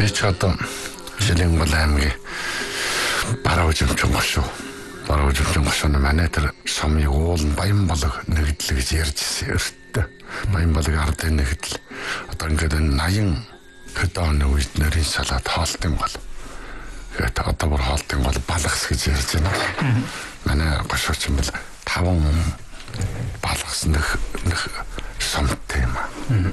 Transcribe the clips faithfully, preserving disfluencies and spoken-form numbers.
Би ч одоо Шилэнгол аймгийн бараа үжимчин гошуу. Бараа үжимчин гошууны манай тэр сумын уул баян болог нэгдэл гэж ярьжсэн өртөө. Баян болог ардын нэгдэл. Одоо ингээд наян хөдөөний үед нэрийн салаад хоолтын гол. Тэгээд одоо бүр хоолтын гол балгас гэж ярьж байна. Манай гошуучин бол таван балгас нэг нэг сумтай юм аа.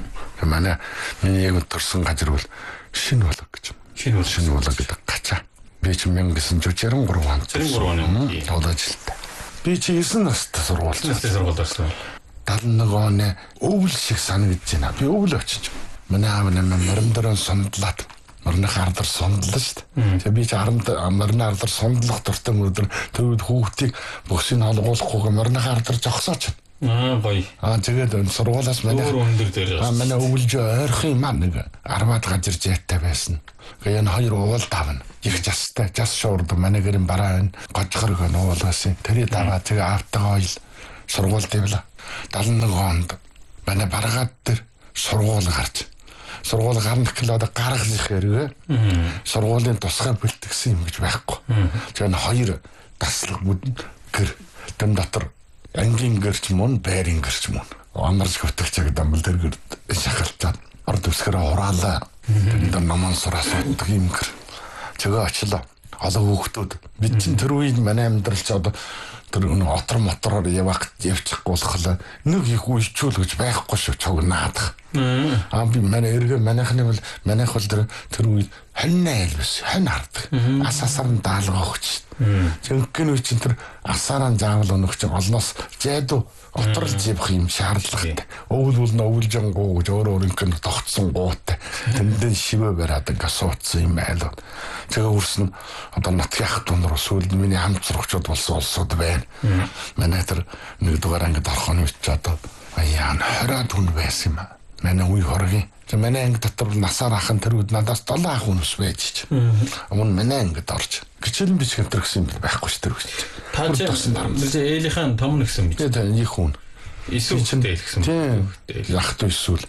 Манай миний яг төрсэн газар бол шинэ болог гэж. Шинэ болог шинэ болог гэдэг гачаа. Би ч мянга девятьсот шестьдесят три онд. шестьдесят три оны. Одоо жилдээ. Би чи девять настай сургууль. Настай сургууль орсон. seventy-one оны өвөл шиг санагдаж байна. Би өвөл очиж. Манай аав намайг морин дөрөн сундлаад морных ардар сундлаа шүү дээ. Тэгээ би ч аранд морины ардар сундлах дуртай мөрдөр төвд хүүхдийг бөксийг холгуулахгүй морных ардар жогсооч. Аа гоё. Аа тэгээд сургуулаас манай өндөр дээр. Аа манай өвөлж ойрхон юм аа нэг арваад газар жаатай байсан. Тэгээд энэ хоёр уул давна. Их жастай жас шуурд манай гэрэн бараа байна. Гожхорг нуулгасан. Тэрий даваа тэгээ автагаа ойл сургууль дэвлээ. seventy-one онд манай баргаад дээр сургууль гарч. Сургууль гарна гэхэл одоо гаргах хэрэг. Сургуулийн тусгай бэлтгэсэн юм гэж байхгүй. Тэгээд хоёр таслаг гэр тэм дотор ангийн гэрч мөн байрын гэрч мөн. Амарч хөтөлч гэдэг юм бол тэр гэр шахалцаад орд үсгэрээ хураалаа. Тэнд наман сураас утдаг юм гэр. Тэгээ очлоо. Олон хүүхдүүд бид чинь тэр үед манай амьдрал ч одоо тэр отор мотороор явах явчихгүй болохоор нэг их үйчүүл гэж байхгүй шүү чогнаадах. Аа би манай эргээ манайхны бол манайх бол тэр тэр үед хоньна айлбас хонь хардаг. Асаасаар нь даалгаа өгч. Зөнгөн үе чинь тэр асаараа заавал өнөх чинь олноос зайдуу оторлж явах юм шаардлагатай. Өвөл бол өвөлжин гоо гэж өөр өөрөнгө тогтсон гоотой. Тэндэн шивэ бараад ингээ суудсан юм айлууд. Тэгээ үрсэн одоо натгах дунруу сүйд миний хамт сурагчид болсон улсууд байна. Манай тэр нэгдүгээр ангид орхоны үеч одоо аяа хороод хүн байсан юм. Манай үе хоргийн. Тэгээ манай анги дотор насаар ахын тэр үед надаас долоо ах хүнс байж чи. Өмнө манай ангид орж. Гिचэлэн бич хэмтрэх юм байхгүй ш тэр үед. Та чи ээлийнхэн том нэгсэн бич. Тэгээ нэг хүн. Эсвэл гэсэн. Тийм. Ах дүү эсвэл.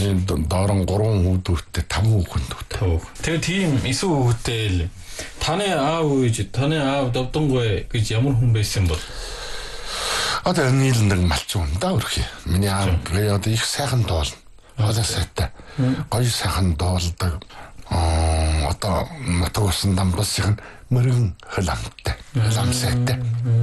Доорон гурван хүүхдүүдтэй таван хүүхэндүүд. Тэгээ тийм эсвэл хүүхдтэй л таны аав ээж таны аав Довдонгой гэж ямар хүн байсан бол одоо нийлэндэг малчин да өрхий. Миний аав одоо их сайхан доолно. Хоолой сайтай. Гоё сайхан доолдог. Аа одоо мотоусан дамбасхийн мөргөн хөлмтэй. Хөлм сайтай.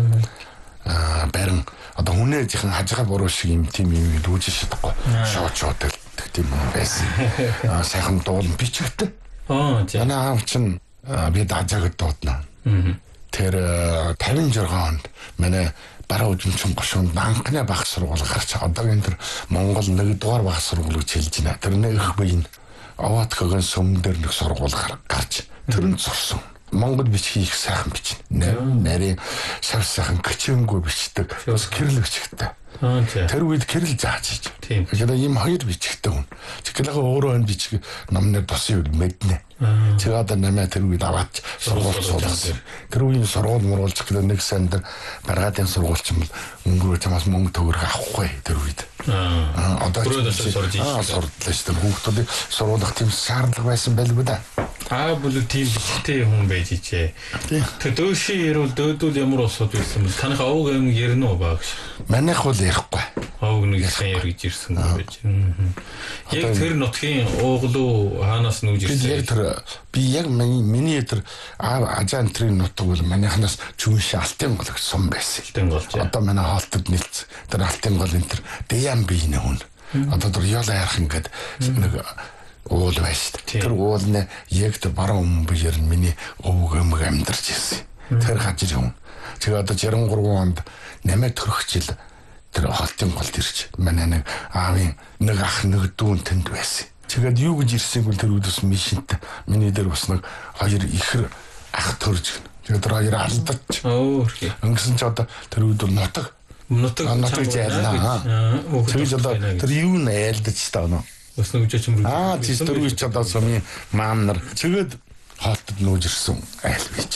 Аа барин одоо хүнээжийн хажгаа буруу шиг юм тийм юм дүүжиж чадахгүй. Шууд шууд гэдэг тийм юм байсан. Аа сайхан доолн бичгтэй. Аа тийм. Манай аав чинь би даажаг дуудана. Тэр fifty-six онд манай бараа үжимчин гошуунд анхны баг сургууль гарч одоогийн тэр Монгол нэгдүгээр баг сургууль гэж хэлж байна. Тэр нэг их бие Аваатгагийн сүм дээр нэг сургууль гарч тэрэн зурсан. Монгол бичиг их сайхан бичнэ. Нарийн шав сайхан кичээнгүй бичдэг. Бас кирилл бичгтэй. Тэр үед кирилл зааж хийж. Тэгэхээр ийм хоёр бичгтэй хүн. Тэгэхээр өөрөө энэ бичиг номны тусын үед мэднэ. Тэгээ одоо намаа тэр үед аваад сургууль суулгасан. Тэр үеийн сургууль муруулж гэхэл нэг санд баргаадын сургуульч юм бол өнгөрөө чамаас мөнгө төгрөг авахгүй тэр үед. Аа одоо аа сурдлаа шүү дээ. Хүүхдүүдийг сургуулах тийм шаардлага байсан байлгүй да. Аа бол тийм биттэй хүн байж ичээ. Тэр дөөшийн ярил дөөдөл ямар усуд байсан бэ? Таних овг юм ярина уу багш? Манайх бол ярихгүй. Овг нэг яхан яр гэж ирсэн байж. Яг тэр нутгийн ууглуу хаанаас нүүж ирсэн? Яг тэр би яг миний тэр ажаан трийн нутаг бол манайхнаас чүнш алтын гол гэж сум байсан. Алтын гол. Одоо манай хоолтод нийлц тэр алтын гол энэ тэр дэян биенэ хүн. Одоо тэр ял яарах ингээд нэг уул байсан. Тэр уулны яг тэр баруун өмнө биер миний өвөг өмг амьдарч ирсэн. Тэр хажир юм. Тэгээ одоо sixty-three онд намайг төрөхчил тэр хоолтын голд ирж манай нэг аавын нэг ах нэг дүүн тэнд байсан. Тэгээд юу гэж ирсэйг бол тэр үдс мишинтэй миний дээр бас нэг хоёр ихэр ах төрж гэнэ. Тэгээд тэр хоёр алдаж. Оо. Ингэсэн ч одоо тэр үед бол нутаг. Нутаг нутаг жаална. Тэгээд одоо тэр юу нээлдэж та өнөө. Бас нэг жич юм. Аа тийм тэр үед ч одоо сумын маан нар тэгээд хоолтод нүүж ирсэн айл бич.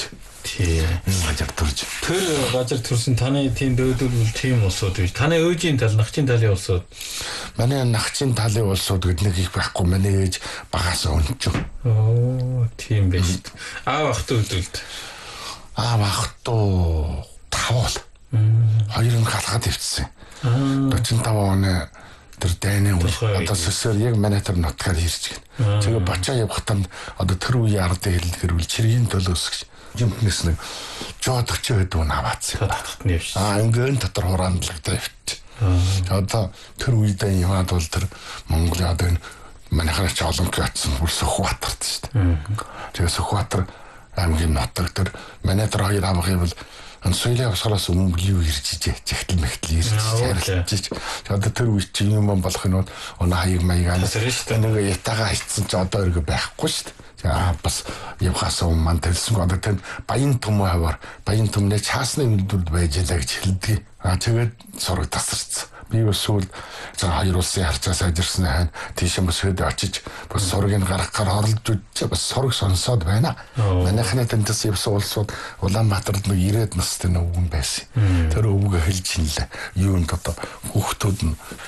Тий. Энэ газар төрж. Тэр газар төрсэн таны тийм дөөдөл бол тийм улсууд биш. Таны өөжийн тал, нахчийн талын улсууд. Манай нахчийн талын улсууд гэдэг нэг их байхгүй. Манай ээж багасаа өнчөв. Оо, тийм байж. Аав ах дүүдэлд. Аав ах туу тавал. Хоёр нь халахад ивцсэн. дөрвөн оны тэр дайны үе одоо сөсөр яг манай тэр нутгаар ирж гэн. Тэгээ бачаа явахтанд одоо тэр үе ардын хэллэгэр үл чиргийн төлөөс гэж юмнес нэг жоод өчөө гэдэг нь аваацсан. Аа ингээд дотор хураамдлагтай ивт. Одоо тэр үедээ яваад бол тэр Монголын одоо энэ манайхаар ч олонх ятсан бүр Сүхбаатарт шүү дээ. Тэгээ Сүхбаатар аймгийн нутаг тэр манай тэр хоёр авах юм бол Ансойлын авсгараас өмнө юу ирж ижээ жигтэл мэгтэл ирж харилцаж одоо тэр үе чинь юм болох нь өнө хаяг маягаар нэг ятага хайцсан ч одоо өргө байхгүй шүү дээ. Аа бас явхаас өмнө ман төлсөн одоо тэр баян төмөө хавар баян төмнөө чаасны үйлдвэрд байж лаа гэж хэлдэг. Аа тэгээд сураг тасарсан. Би бас сүүл за хоёр улсын харьцаа сайжирсан хань тийш бас хэд очиж бас сургийг гаргахаар оролж үзээ бас сураг сонсоод байна. Манайхны тэндэс явсан улсууд Улаанбаатарт нэг ирээд настай нэг өвгөн байсан. Тэр өвгөө хэлж инлээ. Юунд одоо хүүхдүүд нь